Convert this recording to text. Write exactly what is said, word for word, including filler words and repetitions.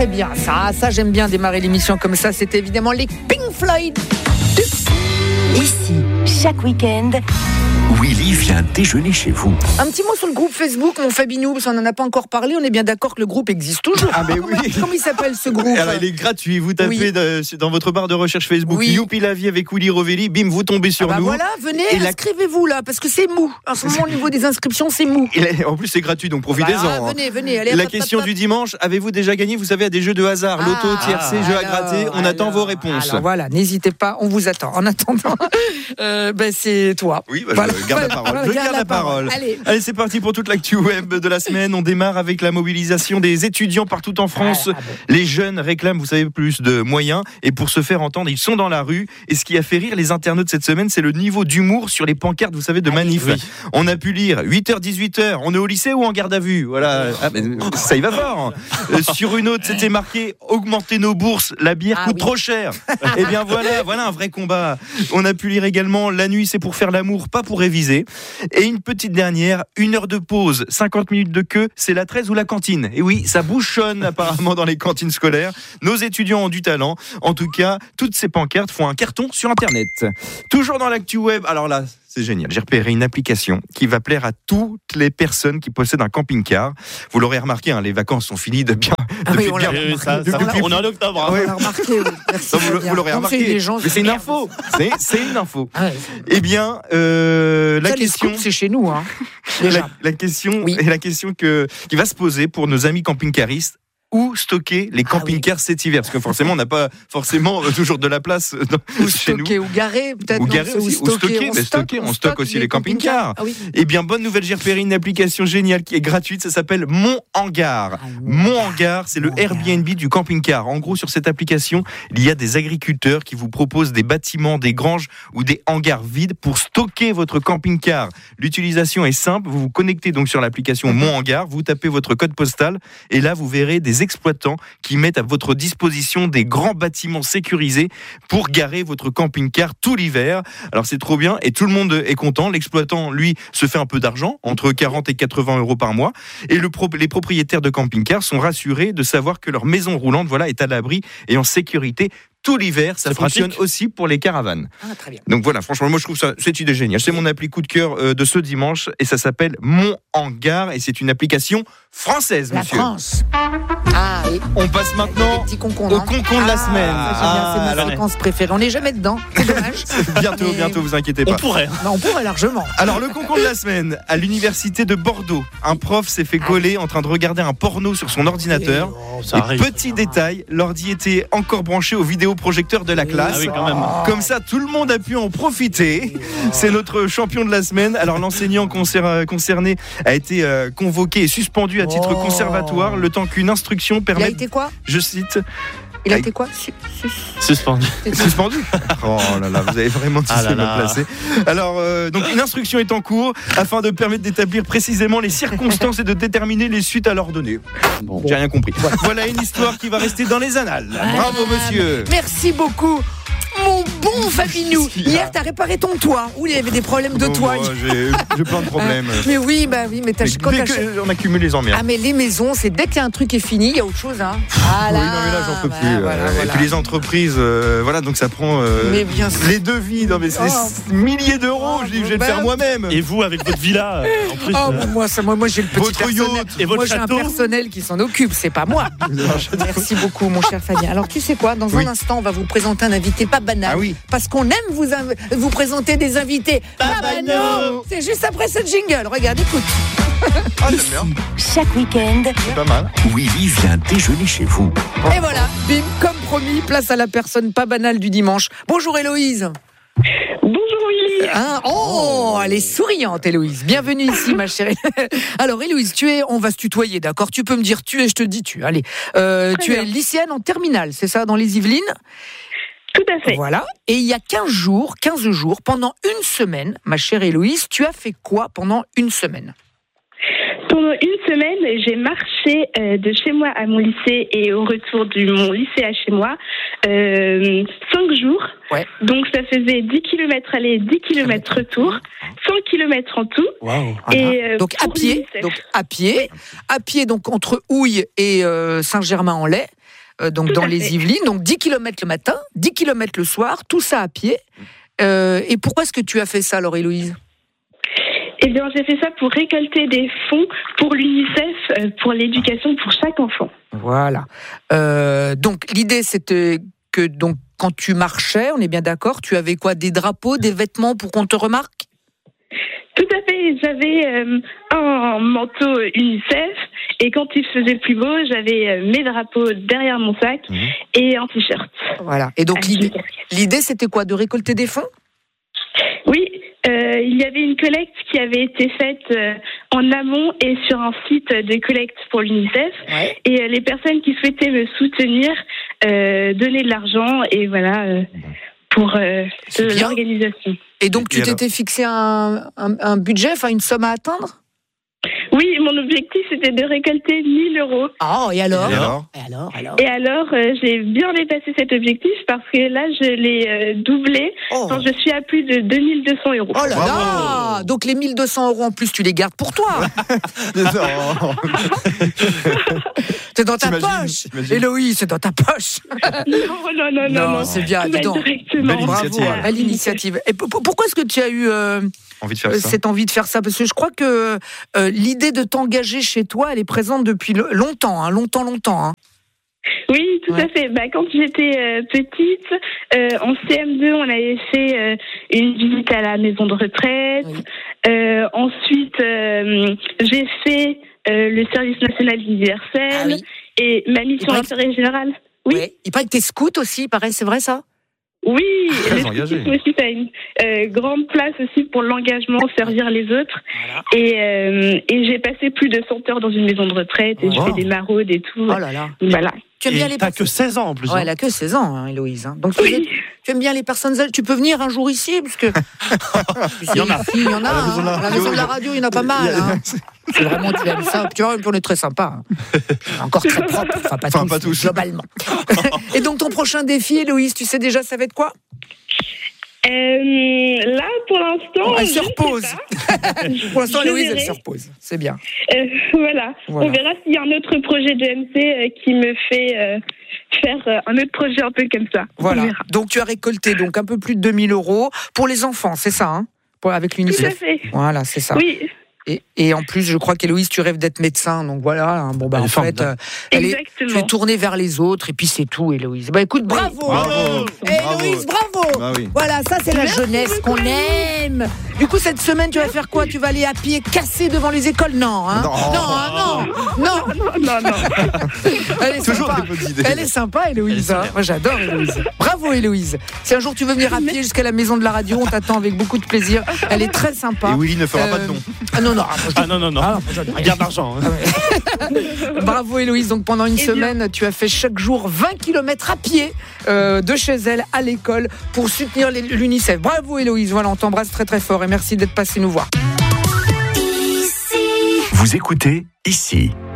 très bien. Ça, ça j'aime bien démarrer l'émission comme ça. C'était évidemment les Pink Floyd. Ici, chaque week-end, Willy vient déjeuner chez vous. Un petit mot sur le groupe Facebook, mon Fabinou, parce qu'on n'en a pas encore parlé. On est bien d'accord que le groupe existe toujours. Ah, mais oui. Comment il s'appelle ce groupe? Alors, il est gratuit. Vous tapez Oui. de- dans votre barre de recherche Facebook Oui. Youpi la vie avec Willy Rovelli. Bim, vous tombez sur Ah bah nous. voilà, venez, Et la- inscrivez-vous là, parce que c'est mou. En ce moment, au niveau des inscriptions, c'est mou. Et là, en plus, c'est gratuit, donc profitez-en. Voilà, hein. venez, venez, allez. La hop, hop, question hop, hop. du dimanche, avez-vous déjà gagné, vous savez, à des jeux de hasard, Ah, loto, tiercé, jeux à alors, gratter? On attend alors, vos réponses. Alors voilà, n'hésitez pas, on vous attend. En attendant, euh, ben c'est toi. Oui, bah, Voilà. je garde la parole. Voilà, Je garde la parole. Allez. Allez, c'est parti pour toute l'actu web de la semaine. On démarre avec la mobilisation des étudiants partout en France. Ah, ah bon. Les jeunes réclament, vous savez, plus de moyens. Et pour se faire entendre, ils sont dans la rue. Et ce qui a fait rire les internautes cette semaine, c'est le niveau d'humour sur les pancartes, vous savez, de manif. oui. On a pu lire huit heures dix-huit heures, on est au lycée ou en garde à vue? Voilà. Ah, mais ça y va fort. Euh, sur une autre, c'était marqué augmenter nos bourses, la bière Ah coûte oui. trop cher. Eh bien voilà, voilà un vrai combat. On a pu lire également la nuit, c'est pour faire l'amour, pas pour réviser. Et une petite dernière, une heure de pause, cinquante minutes de queue, c'est la treize ou la cantine. Et oui, ça bouchonne apparemment dans les cantines scolaires. Nos étudiants ont du talent. En tout cas, toutes ces pancartes font un carton sur Internet. Toujours dans l'actu web, alors là, c'est génial. J'ai repéré une application qui va plaire à toutes les personnes qui possèdent un camping-car. Vous l'aurez remarqué, hein, les vacances sont finies de bien. Ah oui, depuis on l'a bien- Oui, oui, ça, ça, Depuis- on est en octobre. hein. On l'a remarqué, oui. Merci. Non, vous, Fabien. vous l'aurez Comme c'est remarqué. des gens Mais c'est une merde. info. C'est, c'est une info. Ah ouais. Eh bien, euh, la Ça, les question. scoops, c'est chez nous, hein. La, Déjà. la question Oui. est la question que, qui va se poser pour nos amis camping-caristes. Où stocker les Ah camping-cars cet hiver? Parce que forcément, on n'a pas forcément euh, toujours de la place euh, dans- Ou chez nous. stocker, ou garer, peut-être. Ou non, garer c'est- aussi, ou stocker, mais stocker, on stocke aussi les camping-cars. Ah oui. Eh bien, bonne nouvelle, j'ai repéré une application géniale qui est gratuite, ça s'appelle Mon Hangar. Ah, Mon Hangar, c'est le Mon Hangar. Airbnb du camping-car. En gros, sur cette application, il y a des agriculteurs qui vous proposent des bâtiments, des granges ou des hangars vides pour stocker votre camping-car. L'utilisation est simple, vous vous connectez donc sur l'application Mon Hangar, vous tapez votre code postal et là, vous verrez des exploitants qui mettent à votre disposition des grands bâtiments sécurisés pour garer votre camping-car tout l'hiver. Alors c'est trop bien et tout le monde est content. L'exploitant, lui, se fait un peu d'argent, entre quarante et quatre-vingts euros par mois. Et le pro- les propriétaires de camping-cars sont rassurés de savoir que leur maison roulante, voilà, est à l'abri et en sécurité tout l'hiver. Ça C'est fonctionne pratique. aussi pour les caravanes. Ah, très bien. Donc voilà, franchement, moi je trouve ça, cette idée géniale. C'est mon appli coup de cœur euh, de ce dimanche et ça s'appelle Mon Hangar et c'est une application française, La monsieur. France. Ah oui. On passe maintenant Petit concombre. au concombre de la semaine. Ah, ça, j'aime bien, c'est Ah, ma là, séquence préférée. On n'est jamais dedans. C'est dommage. bientôt, Mais- bientôt, vous inquiétez pas. On pourrait. Non, on pourrait largement. Alors, le concours de la semaine, à l'université de Bordeaux, un prof s'est fait gauler en train de regarder un porno sur son ordinateur. Oh, ça Et arrive. petit détail, l'ordi était encore branché au vidéoprojecteur de la classe. Ah oui, quand même. Comme ça, tout le monde a pu en profiter. C'est notre champion de la semaine. Alors, l'enseignant concer- concerné a été euh, convoqué et suspendu à titre Oh. conservatoire, le temps qu'une instruction Il a permette, été quoi je cite, Il a Aïe. été quoi Su- su- Suspendu. suspendu. Oh là là, vous avez vraiment Ah tissé là me là. placer. Alors, euh, donc une instruction est en cours afin de permettre d'établir précisément les circonstances et de déterminer les suites à leur donner. Bon, j'ai rien compris. Voilà une histoire qui va rester dans les annales. Bravo, monsieur. Merci beaucoup. Mon bon Fabinou. Qu'est-ce qu'il y a Hier, t'as réparé ton toit. Où il y avait des problèmes de Bon, toit. moi, j'ai j'ai plein de problèmes. Mais oui, bah oui, mais t'as Mais quand dès t'achètes- que on accumule les emmerdes. Ah mais les maisons, c'est dès qu'il y a un truc qui est fini, il y a autre chose, hein. Ah Oui, là, non mais là j'en peux bah, plus. euh, voilà, Et voilà. puis les entreprises, euh, voilà, donc ça prend euh, Mais bien sûr. les devis, non mais c'est Oh. milliers d'euros. Oh, je dis, je vais le bah, faire moi-même. Et vous, avec votre villa, euh, en plus. Oh, euh, moi, ça, moi, moi j'ai le petit Votre personnel. yacht et votre moi j'ai un château. personnel qui s'en occupe, c'est pas moi. Merci beaucoup, mon cher Fabien. Alors tu sais quoi, dans Oui. un instant, on va vous présenter un invité pas banal. Ah oui. Parce qu'on aime vous, inv- vous présenter des invités pas banaux. C'est juste après cette jingle. Regarde, écoute. Ah, j'aime bien. chaque week-end, C'est pas mal. Willy vient déjeuner chez vous. Et voilà, bim, comme promis, place à la personne pas banale du dimanche. Bonjour Héloïse. Bonjour Willy. Hein oh, elle est souriante, Héloïse. Bienvenue ici, ma chérie. Alors, Héloïse, tu es, on va se tutoyer, d'accord? Tu peux me dire tu et je te dis tu. Allez, euh, Très tu bien. es lycéenne en terminale, c'est ça, dans les Yvelines? Tout à fait. Voilà. Et il y a quinze jours, quinze jours, pendant une semaine, ma chère Héloïse, tu as fait quoi pendant une semaine? Pendant une semaine, j'ai marché euh, de chez moi à mon lycée et au retour de mon lycée à chez moi euh, cinq jours. Ouais. Donc ça faisait dix kilomètres aller, dix kilomètres retour, cent kilomètres en tout. Waouh. Voilà. Et, euh, donc à pour pied, l'UNICEF. donc à pied, à pied donc entre Houille et euh, Saint-Germain-en-Laye. euh, donc Tout dans à les fait. Yvelines, donc dix kilomètres le matin, dix kilomètres le soir, tout ça à pied. Euh, et pourquoi est-ce que tu as fait ça, alors, Héloïse ? Eh bien, j'ai fait ça pour récolter des fonds pour l'UNICEF, euh, pour l'éducation pour chaque enfant. Voilà. Euh, donc l'idée c'était que donc quand tu marchais, on est bien d'accord, tu avais quoi, des drapeaux, des vêtements pour qu'on te remarque ? Tout à fait. J'avais euh, un manteau UNICEF et quand il faisait plus beau, j'avais euh, mes drapeaux derrière mon sac Mmh. et un t-shirt. Voilà. Et donc avec l'idée, une casquette. l'idée c'était quoi, de récolter des fonds ? Oui, euh, il y avait une collecte qui avait été faite euh, en amont et sur un site de collecte pour l'UNICEF. Ouais. Et euh, les personnes qui souhaitaient me soutenir euh, donnaient de l'argent et voilà euh, pour euh, C'est de bien. l'organisation. Et donc Et tu alors t'étais fixé un, un, un budget, enfin une somme à atteindre ? Oui, mon objectif c'était de récolter mille euros. Ah, et alors Et alors Et alors, alors Et alors, euh, j'ai bien dépassé cet objectif parce que là, je l'ai euh, doublé. Oh. Quand je suis à plus de deux mille deux cents euros. Oh là là. Bravo. Donc les mille deux cents euros en plus, tu les gardes pour toi. Non. C'est dans ta T'imagines, poche. t'imagines. Héloïse, c'est dans ta poche. Non, non, non, non, Non, non. c'est bien, Tout dis va donc. directement. Belle Bravo, initiative. belle initiative. Et p- p- pourquoi est-ce que tu as eu euh, Envie de faire euh, ça. cette envie de faire ça ? Parce que je crois que euh, l'idée de t'engager chez toi, elle est présente depuis le- longtemps, hein, longtemps, longtemps. Hein. Oui, tout Ouais. à fait. Bah, quand j'étais euh, petite, euh, en C M deux, on avait fait euh, une visite à la maison de retraite. Oui. Euh, ensuite, euh, j'ai fait euh, le service national universel Ah oui. et ma mission paraît que- d'intérêt général. Oui. Ouais. Il paraît que t'es scout aussi, il paraît, c'est vrai ça ? Oui, Très le engagé. scoutisme aussi, ça a une euh, grande place aussi pour l'engagement, servir les autres. Voilà. Et, euh, et j'ai passé plus de cent heures dans une maison de retraite et Oh. je fais des maraudes et tout. Oh là là. Voilà. Tu aimes bien Et les t'as personnes. que seize ans en plus. Ouais, hein. elle a que seize ans, hein, Héloïse. hein. Donc tu, Oui. tu aimes bien les personnes âgées. Tu peux venir un jour ici, parce que Il y en a. Ici, il y en a. À la maison de la hein. À la radio, maison de la il y a- radio, il y en a pas mal. hein. C'est vraiment, tu aimes ça. Tu vois, on est très sympa. hein. Encore très propre. Enfin, pas Enfin, tous, pas tous. globalement. Et donc, ton prochain défi, Héloïse, tu sais déjà, ça va être quoi ? Euh, là, pour l'instant, Elle je se sais repose. pas. Pour l'instant, Je Héloïse, elle verrai. se repose. C'est bien. Euh, voilà. Voilà. On verra s'il y a un autre projet de M C euh, qui me fait euh, faire euh, un autre projet un peu comme ça. On Voilà. verra. Donc, tu as récolté donc un peu plus de deux mille euros pour les enfants, c'est ça, hein ? Pour, avec Tout à l'UNICEF. fait. Voilà, c'est ça. Oui, Et, et en plus, je crois qu'Héloïse, tu rêves d'être médecin. Donc voilà, hein, bon, bah, Elle en est fait, formidable. euh, elle est, tu es exactement. tournée vers les autres et puis c'est tout, Héloïse. Bah écoute, bravo, Bravo. Héloïse, bravo. Bah oui. Voilà, ça c'est la jeunesse qu'on aime. Du coup, cette semaine, tu vas faire quoi ? Tu vas aller à pied cassé devant les écoles ? Non, hein Non. hein, non, non. Non, non, non. Elle est Toujours sympa. des bonnes idées. Elle est sympa, Héloïse. Elle est hein. Moi, j'adore Héloïse. Bravo, Héloïse. Si un jour tu veux venir à pied jusqu'à la maison de la radio, on t'attend avec beaucoup de plaisir. Elle est très sympa. Et Willy ne fera pas Euh, de don. Ah non, non. ah, moi, je- Ah non, non, non. ah, moi, j'en ai rien. Garde l'argent. hein. Bravo Héloïse, donc pendant une Eh bien. semaine, tu as fait chaque jour vingt kilomètres à pied euh, de chez elle à l'école pour soutenir les- l'UNICEF. Bravo Héloïse, voilà, on t'embrasse très très fort et merci d'être passé nous voir. Vous écoutez ici.